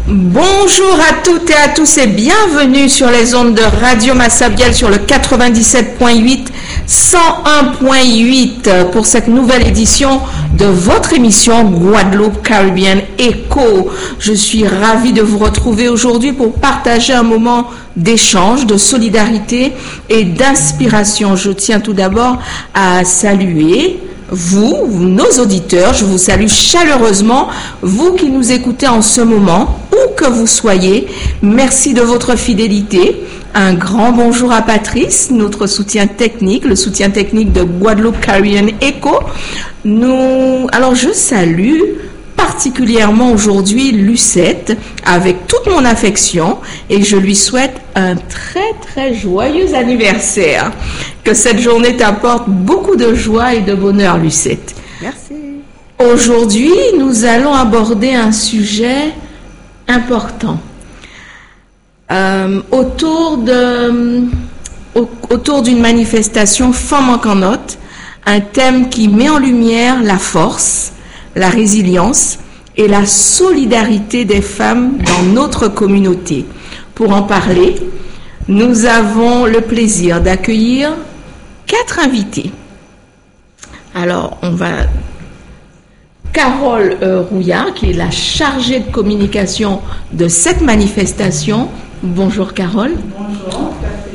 Bonjour à toutes et à tous et bienvenue sur les ondes de Radio Massabielle sur le 97.8, 101.8 pour cette nouvelle édition de votre émission Guadeloupe Caribbean Echo. Je suis ravie de vous retrouver aujourd'hui pour partager un moment d'échange, de solidarité et d'inspiration. Je tiens tout d'abord à saluer vous, nos auditeurs. Je vous salue chaleureusement, vous qui nous écoutez en ce moment, où que vous soyez. Merci de votre fidélité. Un grand bonjour à Patrice, notre soutien technique, le soutien technique de Guadeloupe Caribbean Echo. Alors je salue particulièrement aujourd'hui Lucette avec toute mon affection et je lui souhaite un très très joyeux anniversaire. Que cette journée t'apporte beaucoup de joie et de bonheur, Lucette. Merci. Aujourd'hui, nous allons aborder un sujet important autour d'une manifestation Femmes en Canotte, un thème qui met en lumière la force, la résilience et la solidarité des femmes dans notre communauté. Pour en parler, nous avons le plaisir d'accueillir 4 invités. Alors, on va... Carole Rouillard, qui est la chargée de communication de cette manifestation. Bonjour Carole. Bonjour,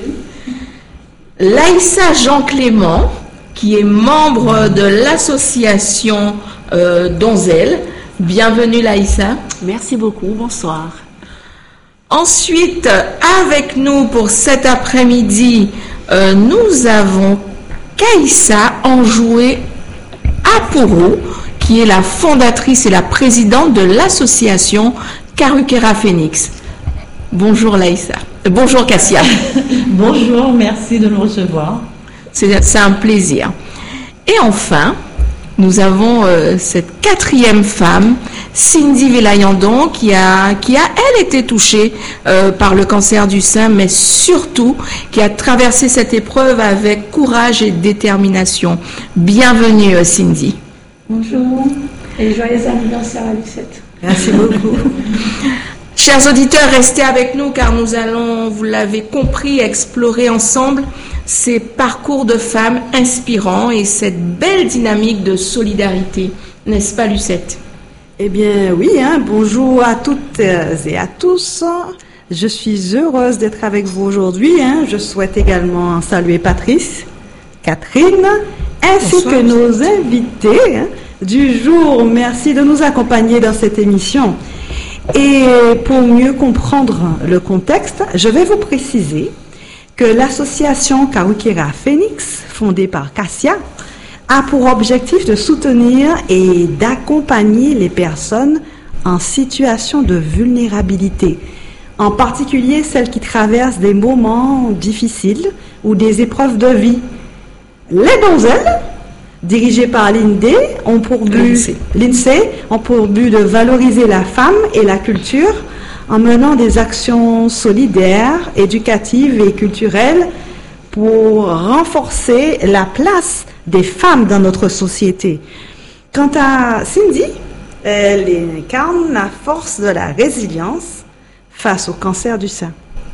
Laïssa Jean-Clément, qui est membre de l'association Donzel. Bienvenue Laïssa. Merci beaucoup, bonsoir. Ensuite, avec nous pour cet après-midi, nous avons Kaïssa Enjoué Apourou, qui est la fondatrice et la présidente de l'association Karukera Phoenix. Bonjour Laïssa. Bonjour Cassia. Bonjour, merci de nous recevoir. C'est un plaisir. Et enfin, nous avons cette 4e femme, Cindy Velayandon, qui a elle été touchée par le cancer du sein, mais surtout qui a traversé cette épreuve avec courage et détermination. Bienvenue Cindy. Bonjour et joyeux anniversaire à Lucette. Merci beaucoup. Chers auditeurs, restez avec nous car nous allons, vous l'avez compris, explorer ensemble ces parcours de femmes inspirants et cette belle dynamique de solidarité. N'est-ce pas Lucette? Eh bien oui, bonjour à toutes et à tous. Je suis heureuse d'être avec vous aujourd'hui. Je souhaite également saluer Patrice, Catherine, ainsi Bonsoir, que nos invités du jour. Merci de nous accompagner dans cette émission. Et pour mieux comprendre le contexte, je vais vous préciser que l'association Karukera Phoenix, fondée par Cassia, a pour objectif de soutenir et d'accompagner les personnes en situation de vulnérabilité, en particulier celles qui traversent des moments difficiles ou des épreuves de vie. Les donzelles, dirigées par l'INSEE, ont pour but de valoriser la femme et la culture en menant des actions solidaires, éducatives et culturelles pour renforcer la place des femmes dans notre société. Quant à Cindy, elle incarne la force de la résilience face au cancer du sein.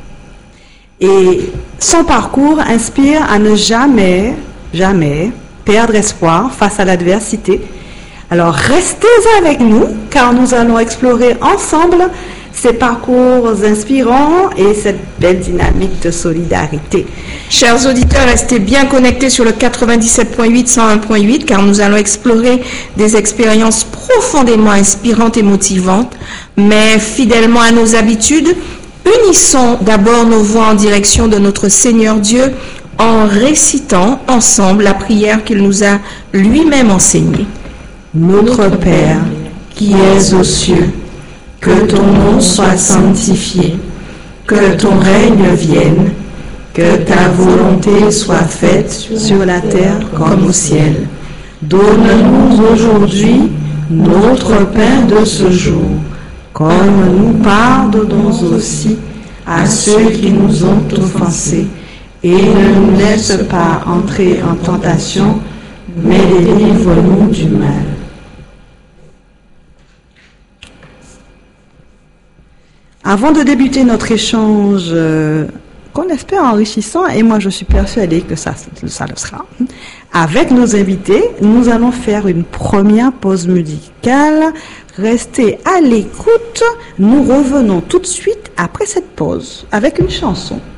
Et son parcours inspire à ne jamais perdre espoir face à l'adversité. Alors restez avec nous car nous allons explorer ensemble ces parcours inspirants et cette belle dynamique de solidarité. Chers auditeurs, restez bien connectés sur le 97.8, 101.8 car nous allons explorer des expériences profondément inspirantes et motivantes, mais fidèlement à nos habitudes, unissons d'abord nos voix en direction de notre Seigneur Dieu en récitant ensemble la prière qu'il nous a lui-même enseignée. Notre Père, qui es aux cieux, que ton nom soit sanctifié, que ton règne vienne, que ta volonté soit faite sur la terre comme au ciel. Donne-nous aujourd'hui notre pain de ce jour, comme nous pardonnons aussi à ceux qui nous ont offensés. Et ne nous laisse pas entrer en tentation, mais délivre-nous du mal. Avant de débuter notre échange, qu'on espère enrichissant, et moi je suis persuadée que ça le sera, avec nos invités, nous allons faire une première pause musicale. Restez à l'écoute, nous revenons tout de suite après cette pause avec une chanson.